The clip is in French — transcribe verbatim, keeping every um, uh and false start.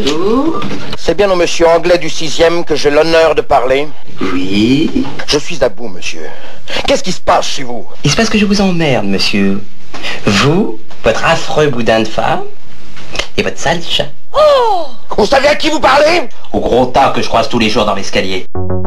Bonjour. C'est bien au monsieur Anglais du sixième que j'ai l'honneur de parler. Oui. Je suis à bout, monsieur. Qu'est-ce qui se passe chez vous? Il se passe que je vous emmerde, monsieur. Vous, votre affreux boudin de femme, et votre sale chat. Oh! Vous savez à qui vous parlez? Au gros tas que je croise tous les jours dans l'escalier.